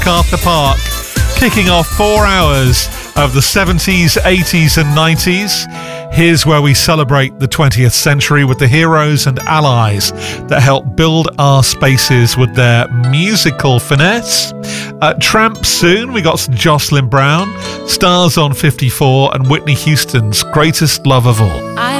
MacArthur Park, kicking off 4 hours of the 70s, 80s and 90s. Here's where we celebrate the 20th century with the heroes and allies that help build our spaces with their musical finesse. Tramp soon, we got some Jocelyn Brown, Stars on 54 and Whitney Houston's Greatest Love of All.